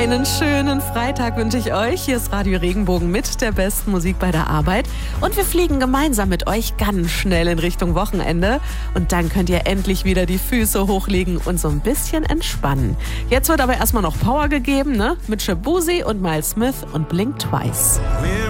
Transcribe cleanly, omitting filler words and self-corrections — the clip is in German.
Einen schönen Freitag wünsche ich euch. Hier ist Radio Regenbogen mit der besten Musik bei der Arbeit. Und wir fliegen gemeinsam mit euch ganz schnell in Richtung Wochenende. Und dann könnt ihr endlich wieder die Füße hochlegen und so ein bisschen entspannen. Jetzt wird aber erstmal noch Power gegeben, ne? Mit Shaboozey und Miles Smith und Blink Twice.